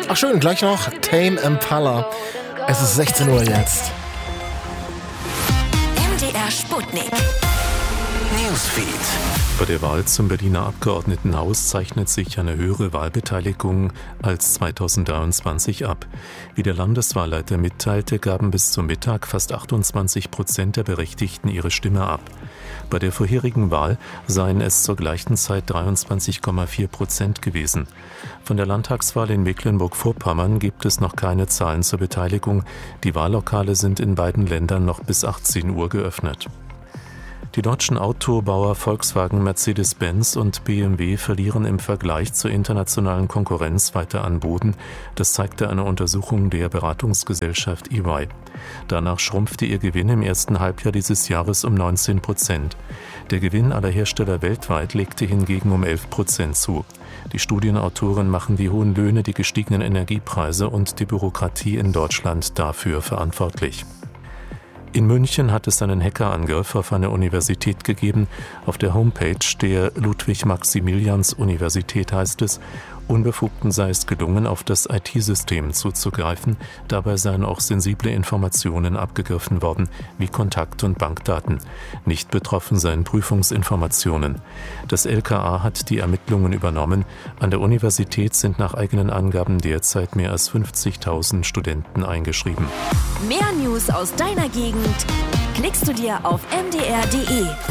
Ach schön, gleich noch Tame Impala. Es ist 16 Uhr jetzt. MDR Sputnik. Newsfeed. Bei der Wahl zum Berliner Abgeordnetenhaus zeichnet sich eine höhere Wahlbeteiligung als 2023 ab. Wie der Landeswahlleiter mitteilte, gaben bis zum Mittag fast 28% der Berechtigten ihre Stimme ab. Bei der vorherigen Wahl seien es zur gleichen Zeit 23,4% gewesen. Von der Landtagswahl in Mecklenburg-Vorpommern gibt es noch keine Zahlen zur Beteiligung. Die Wahllokale sind in beiden Ländern noch bis 18 Uhr geöffnet. Die deutschen Autobauer Volkswagen, Mercedes-Benz und BMW verlieren im Vergleich zur internationalen Konkurrenz weiter an Boden. Das zeigte eine Untersuchung der Beratungsgesellschaft EY. Danach schrumpfte ihr Gewinn im ersten Halbjahr dieses Jahres um 19%. Der Gewinn aller Hersteller weltweit legte hingegen um 11% zu. Die Studienautoren machen die hohen Löhne, die gestiegenen Energiepreise und die Bürokratie in Deutschland dafür verantwortlich. In München hat es einen Hackerangriff auf eine Universität gegeben. Auf der Homepage der Ludwig-Maximilians-Universität heißt es, Unbefugten sei es gelungen, auf das IT-System zuzugreifen. Dabei seien auch sensible Informationen abgegriffen worden, wie Kontakt- und Bankdaten. Nicht betroffen seien Prüfungsinformationen. Das LKA hat die Ermittlungen übernommen. An der Universität sind nach eigenen Angaben derzeit mehr als 50.000 Studenten eingeschrieben. Mehr News aus deiner Gegend klickst du dir auf mdr.de.